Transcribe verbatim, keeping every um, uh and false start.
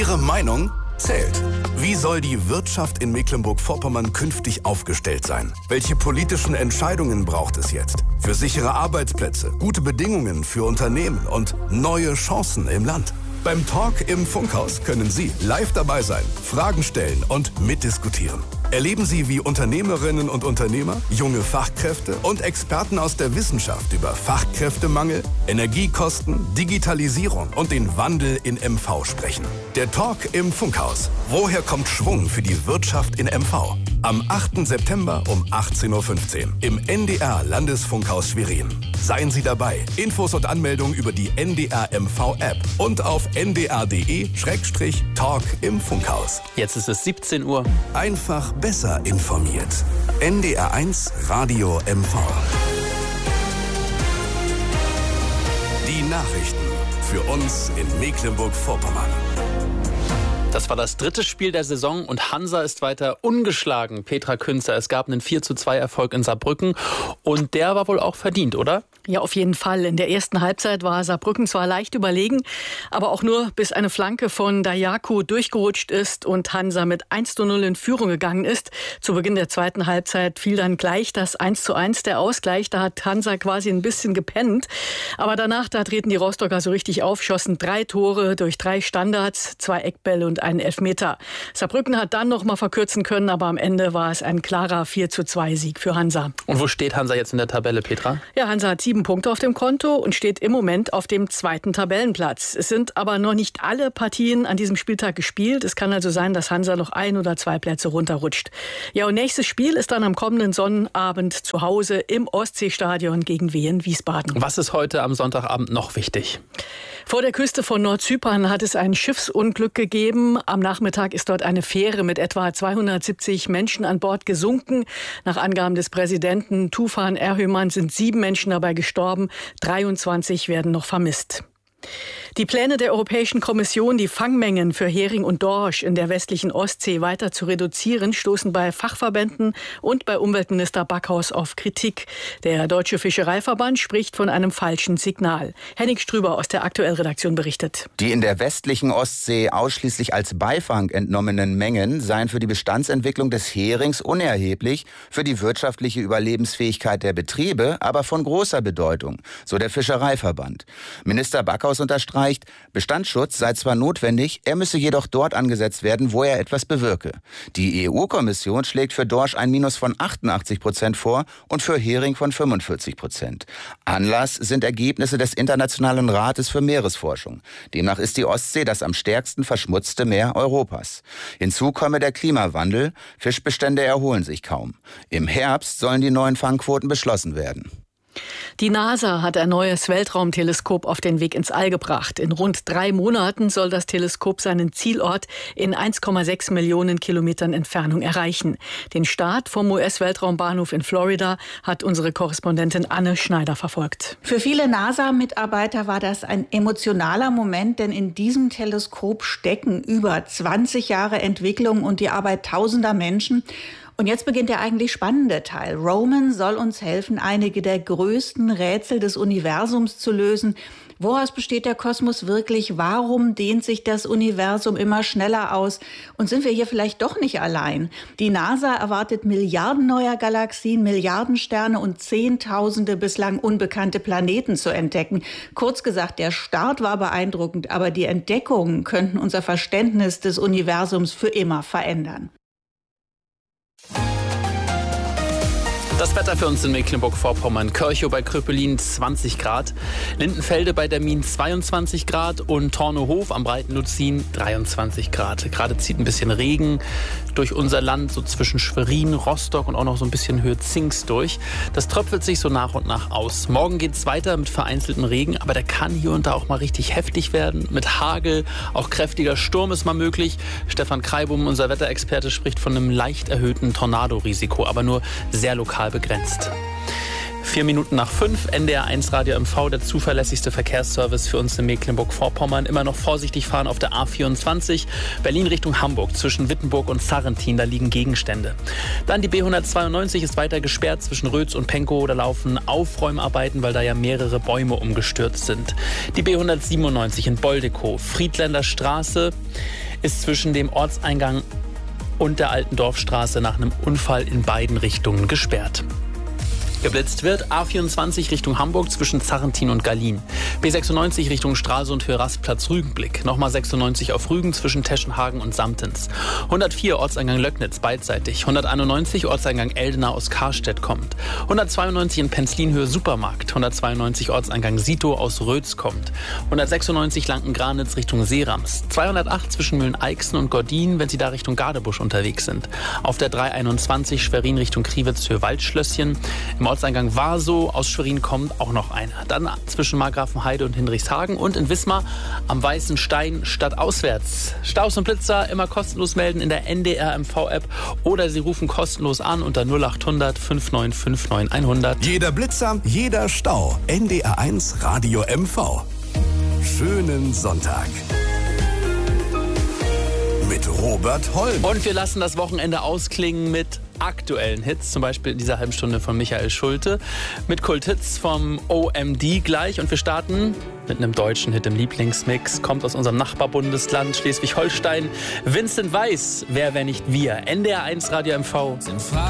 Ihre Meinung zählt. Wie soll die Wirtschaft in Mecklenburg-Vorpommern künftig aufgestellt sein? Welche politischen Entscheidungen braucht es jetzt? Für sichere Arbeitsplätze, gute Bedingungen für Unternehmen und neue Chancen im Land. Beim Talk im Funkhaus können Sie live dabei sein, Fragen stellen und mitdiskutieren. Erleben Sie, wie Unternehmerinnen und Unternehmer, junge Fachkräfte und Experten aus der Wissenschaft über Fachkräftemangel, Energiekosten, Digitalisierung und den Wandel in M V sprechen. Der Talk im Funkhaus. Woher kommt Schwung für die Wirtschaft in M V? Am achten September um achtzehn Uhr fünfzehn im N D R Landesfunkhaus Schwerin. Seien Sie dabei. Infos und Anmeldungen über die N D R M V App und auf n d r punkt d e Schrägstrich Talk im Funkhaus. Jetzt ist es siebzehn Uhr. Einfach besser informiert. N D R eins Radio M V. Die Nachrichten für uns in Mecklenburg-Vorpommern. Das war das dritte Spiel der Saison und Hansa ist weiter ungeschlagen. Petra Künzer, es gab einen vier zu zwei Erfolg in Saarbrücken und der war wohl auch verdient, oder? Ja, auf jeden Fall. In der ersten Halbzeit war Saarbrücken zwar leicht überlegen, aber auch nur bis eine Flanke von Dayaku durchgerutscht ist und Hansa mit eins zu null in Führung gegangen ist. Zu Beginn der zweiten Halbzeit fiel dann gleich das eins zu eins, der Ausgleich. Da hat Hansa quasi ein bisschen gepennt. Aber danach, da treten die Rostocker so richtig auf, schossen drei Tore durch drei Standards, zwei Eckbälle und einen Elfmeter. Saarbrücken hat dann noch mal verkürzen können, aber am Ende war es ein klarer vier zu zwei Sieg für Hansa. Und wo steht Hansa jetzt in der Tabelle, Petra? Ja, Hansa hat sieben Punkte auf dem Konto und steht im Moment auf dem zweiten Tabellenplatz. Es sind aber noch nicht alle Partien an diesem Spieltag gespielt. Es kann also sein, dass Hansa noch ein oder zwei Plätze runterrutscht. Ja, und nächstes Spiel ist dann am kommenden Sonnabend zu Hause im Ostseestadion gegen Wien Wiesbaden. Was ist heute am Sonntagabend noch wichtig? Vor der Küste von Nordzypern hat es ein Schiffsunglück gegeben. Am Nachmittag ist dort eine Fähre mit etwa zweihundertsiebzig Menschen an Bord gesunken. Nach Angaben des Präsidenten Tufan Erhöman sind sieben Menschen dabei gestorben. dreiundzwanzig werden noch vermisst. Die Pläne der Europäischen Kommission, die Fangmengen für Hering und Dorsch in der westlichen Ostsee weiter zu reduzieren, stoßen bei Fachverbänden und bei Umweltminister Backhaus auf Kritik. Der Deutsche Fischereiverband spricht von einem falschen Signal. Henning Strüber aus der Aktuell-Redaktion berichtet. Die in der westlichen Ostsee ausschließlich als Beifang entnommenen Mengen seien für die Bestandsentwicklung des Herings unerheblich, für die wirtschaftliche Überlebensfähigkeit der Betriebe aber von großer Bedeutung, so der Fischereiverband. Minister Backhaus unterstreicht, Bestandsschutz sei zwar notwendig, er müsse jedoch dort angesetzt werden, wo er etwas bewirke. Die E U-Kommission schlägt für Dorsch ein Minus von achtundachtzig Prozent vor und für Hering von fünfundvierzig Prozent. Anlass sind Ergebnisse des Internationalen Rates für Meeresforschung. Demnach ist die Ostsee das am stärksten verschmutzte Meer Europas. Hinzu komme der Klimawandel, Fischbestände erholen sich kaum. Im Herbst sollen die neuen Fangquoten beschlossen werden. Die NASA hat ein neues Weltraumteleskop auf den Weg ins All gebracht. In rund drei Monaten soll das Teleskop seinen Zielort in eins Komma sechs Millionen Kilometern Entfernung erreichen. Den Start vom U S-Weltraumbahnhof in Florida hat unsere Korrespondentin Anne Schneider verfolgt. Für viele NASA-Mitarbeiter war das ein emotionaler Moment, denn in diesem Teleskop stecken über zwanzig Jahre Entwicklung und die Arbeit tausender Menschen. Und jetzt beginnt der eigentlich spannende Teil. Roman soll uns helfen, einige der größten Rätsel des Universums zu lösen. Woraus besteht der Kosmos wirklich? Warum dehnt sich das Universum immer schneller aus? Und sind wir hier vielleicht doch nicht allein? Die NASA erwartet Milliarden neuer Galaxien, Milliarden Sterne und Zehntausende bislang unbekannte Planeten zu entdecken. Kurz gesagt, der Start war beeindruckend, aber die Entdeckungen könnten unser Verständnis des Universums für immer verändern. Das Wetter für uns in Mecklenburg-Vorpommern. Körchow bei Kröpelin zwanzig Grad, Lindenfelde bei Dermin zweiundzwanzig Grad und Tornehof am Breiten-Luzin dreiundzwanzig Grad. Gerade zieht ein bisschen Regen durch unser Land, so zwischen Schwerin, Rostock und auch noch so ein bisschen Höhe Zingst durch. Das tröpfelt sich so nach und nach aus. Morgen geht es weiter mit vereinzeltem Regen, aber der kann hier und da auch mal richtig heftig werden. Mit Hagel, auch kräftiger Sturm ist mal möglich. Stefan Kreibum, unser Wetterexperte, spricht von einem leicht erhöhten Tornadorisiko, aber nur sehr lokal begrenzt. Vier Minuten nach fünf, N D R eins Radio M V, der zuverlässigste Verkehrsservice für uns in Mecklenburg-Vorpommern. Immer noch vorsichtig fahren auf der A vierundzwanzig, Berlin Richtung Hamburg, zwischen Wittenburg und Sarrentin, da liegen Gegenstände. Dann die B hundertzweiundneunzig ist weiter gesperrt zwischen Rötz und Pankow, da laufen Aufräumarbeiten, weil da ja mehrere Bäume umgestürzt sind. Die B hundertsiebenundneunzig in Boldekow, Friedländer Straße ist zwischen dem Ortseingang und der Alten Dorfstraße nach einem Unfall in beiden Richtungen gesperrt. Geblitzt wird A vierundzwanzig Richtung Hamburg zwischen Zarrentin und Gallien. B sechsundneunzig Richtung Stralsund für Rastplatz Rügenblick. Nochmal sechsundneunzig auf Rügen zwischen Teschenhagen und Samtens. hundertvier Ortseingang Löcknitz beidseitig. hunderteinundneunzig Ortseingang Eldena aus Karstedt kommt. hundertzweiundneunzig in Penzlinhöhe Supermarkt. hundertzweiundneunzig Ortseingang Sito aus Rötz kommt. hundertsechsundneunzig Lanken-Granitz Richtung Seerams. zweihundertacht zwischen Mühlen-Eichsen und Gordin, wenn Sie da Richtung Gadebusch unterwegs sind. Auf der dreihunderteinundzwanzig Schwerin Richtung Kriwitz für Waldschlösschen. Im Ortseingang Warsow aus Schwerin kommt auch noch einer. Dann zwischen Markgrafenheide und Hinrichshagen und in Wismar am Weißen Stein stadtauswärts. Staus und Blitzer immer kostenlos melden in der N D R M V-App oder Sie rufen kostenlos an unter null achthundert fünfundneunzig neunundfünfzig hundert. Jeder Blitzer, jeder Stau. N D R eins Radio M V. Schönen Sonntag. Mit Robert Holm. Und wir lassen das Wochenende ausklingen mit aktuellen Hits, zum Beispiel in dieser halben Stunde von Michael Schulte, mit Kulthits vom O M D gleich. Und wir starten mit einem deutschen Hit im Lieblingsmix, kommt aus unserem Nachbarbundesland Schleswig-Holstein. Vincent Weiss, wer, wer nicht wir. N D R eins Radio M V.